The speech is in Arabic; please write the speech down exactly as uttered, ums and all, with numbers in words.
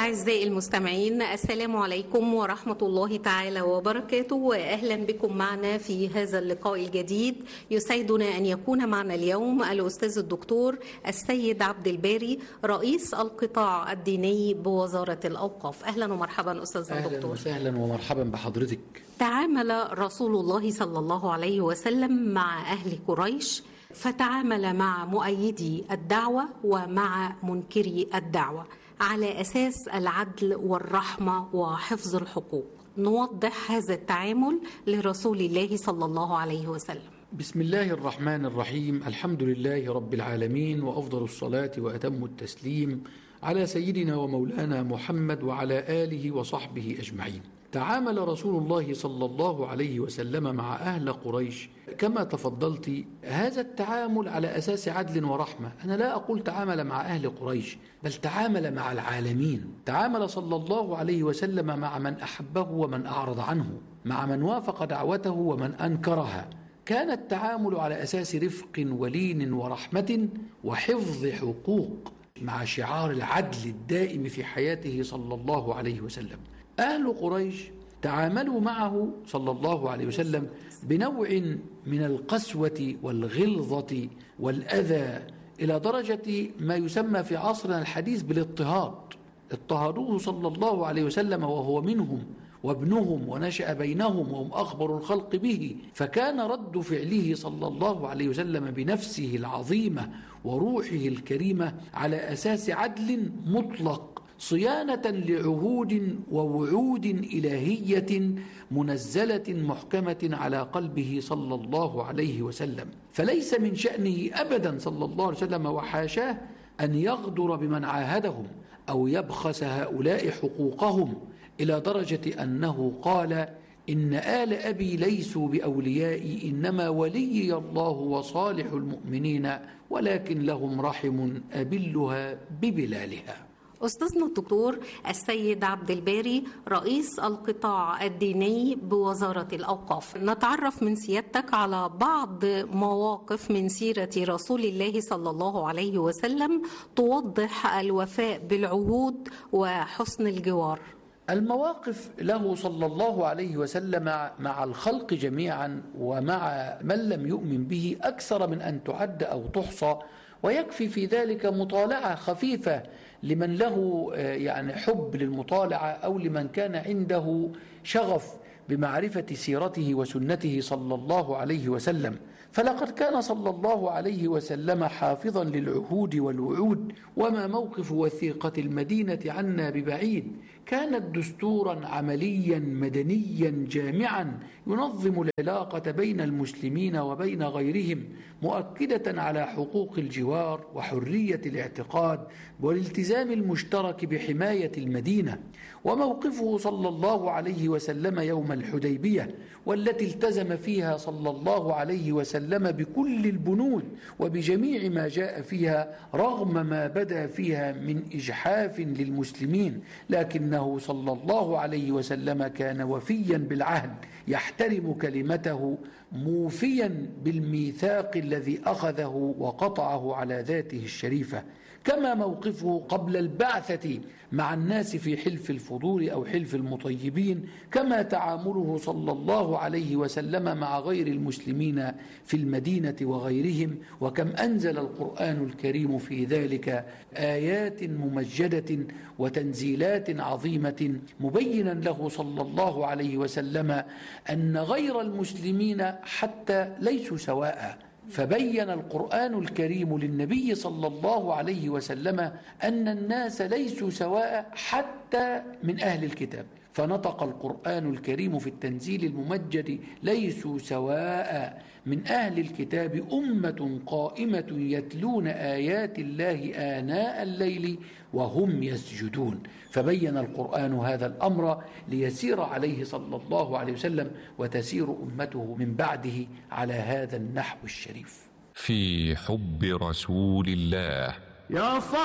أعزائي المستمعين، السلام عليكم ورحمة الله تعالى وبركاته، وأهلا بكم معنا في هذا اللقاء الجديد. يسعدنا أن يكون معنا اليوم الأستاذ الدكتور السيد عبد الباري، رئيس القطاع الديني بوزارة الأوقاف. أهلا ومرحبا أستاذ الدكتور. أهلا وسهلا ومرحبا بحضرتك. تعامل رسول الله صلى الله عليه وسلم مع أهل قريش، فتعامل مع مؤيدي الدعوة ومع منكري الدعوة على أساس العدل والرحمة وحفظ الحقوق. نوضح هذا التعامل لرسول الله صلى الله عليه وسلم. بسم الله الرحمن الرحيم. الحمد لله رب العالمين، وأفضل الصلاة وأتم التسليم على سيدنا ومولانا محمد وعلى آله وصحبه أجمعين. تعامل رسول الله صلى الله عليه وسلم مع أهل قريش كما تفضلت، هذا التعامل على أساس عدل ورحمة. أنا لا أقول تعامل مع أهل قريش، بل تعامل مع العالمين. تعامل صلى الله عليه وسلم مع من أحبه ومن أعرض عنه، مع من وافق دعوته ومن أنكرها. كان التعامل على أساس رفق ولين ورحمة وحفظ حقوق، مع شعار العدل الدائم في حياته صلى الله عليه وسلم. أهل قريش تعاملوا معه صلى الله عليه وسلم بنوع من القسوة والغلظة والأذى، إلى درجة ما يسمى في عصرنا الحديث بالاضطهاد. اضطهدوه صلى الله عليه وسلم وهو منهم وابنهم ونشأ بينهم وهم أخبر الخلق به، فكان رد فعله صلى الله عليه وسلم بنفسه العظيمة وروحه الكريمة على أساس عدل مطلق، صيانة لعهود ووعود إلهية منزلة محكمة على قلبه صلى الله عليه وسلم. فليس من شأنه أبدا صلى الله عليه وسلم وحاشاه أن يغدر بمن عاهدهم أو يبخس هؤلاء حقوقهم، إلى درجة أنه قال: إن آل أبي ليسوا بأوليائي، إنما وليي الله وصالح المؤمنين، ولكن لهم رحم أبلها ببلالها. أستاذنا الدكتور السيد عبد الباري، رئيس القطاع الديني بوزارة الأوقاف، نتعرف من سيادتك على بعض مواقف من سيرة رسول الله صلى الله عليه وسلم توضح الوفاء بالعهود وحسن الجوار. المواقف له صلى الله عليه وسلم مع الخلق جميعا ومع من لم يؤمن به أكثر من أن تعد أو تحصى، ويكفي في ذلك مطالعة خفيفة لمن له يعني حب للمطالعة أو لمن كان عنده شغف بمعرفة سيرته وسنته صلى الله عليه وسلم. فلقد كان صلى الله عليه وسلم حافظا للعهود والوعود، وما موقف وثيقة المدينة عنا ببعيد. كانت دستورا عمليا مدنيا جامعا ينظم العلاقة بين المسلمين وبين غيرهم، مؤكدة على حقوق الجوار وحرية الاعتقاد والالتزام المشترك بحماية المدينة. وموقفه صلى الله عليه وسلم يوم الحديبية، والتي التزم فيها صلى الله عليه وسلم بكل البنود وبجميع ما جاء فيها، رغم ما بدا فيها من إجحاف للمسلمين، لكنه صلى الله عليه وسلم كان وفيا بالعهد، يحترم كلمته، موفيا بالميثاق الذي أخذه وقطعه على ذاته الشريفة. كما موقفه قبل البعثة مع الناس في حلف الفضول أو حلف المطيبين، كما تعامله صلى الله عليه وسلم مع غير المسلمين في المدينة وغيرهم. وكم أنزل القرآن الكريم في ذلك آيات ممجدة وتنزيلات عظيمة، مبينا له صلى الله عليه وسلم أن غير المسلمين حتى ليسوا سواء. فبين القرآن الكريم للنبي صلى الله عليه وسلم أن الناس ليسوا سواء حتى من أهل الكتاب، فنطق القرآن الكريم في التنزيل الممجد: ليسوا سواء من أهل الكتاب أمة قائمة يتلون آيات الله آناء الليل وهم يسجدون. فبين القرآن هذا الأمر ليسير عليه صلى الله عليه وسلم وتسير أمته من بعده على هذا النحو الشريف. في حب رسول الله. يا